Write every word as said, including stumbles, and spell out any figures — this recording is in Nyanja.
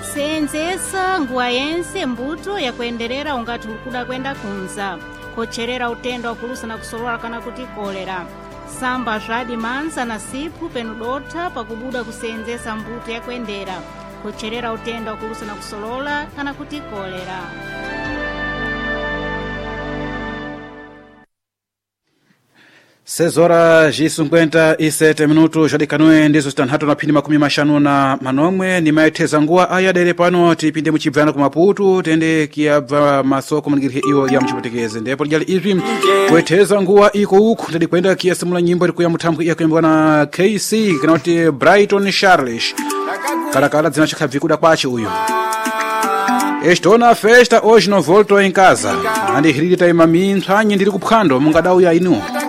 Seenzesa nguwa yense mbuto yakuenderera ungati ulikuda kwenda kunza. Kocherera utendo wa kulusa na kusolola kana kuti kolera. Samba zvadi manza na sipu penudota pakubuda kuseenzesa mbuto yakuendera. Kocherera utendo wa kulusa na kusolola kana kuti kolera. seis horas e cinquenta e sete minutos jadikanwe ndizo zitanthatu na phini makumi mashanu na manomwe ni maetheza nguwa aya dere pano tipinde muchibvana ku Maputo tende kiyabva masoko manigirike iwo ya mchipotekeze ndipo lijali izvi kuetheza nguwa iko uku tadi kwenda kiyasimula nyimbo iliku ya mutambwe iya kuyambwa na K C kana kuti Brighton Charles kalakala zinachakha kuda kwache uyu. Estou na festa hoje não volto em casa andi hirita imaminthanyi ndiri kuphwando mungadau ya inu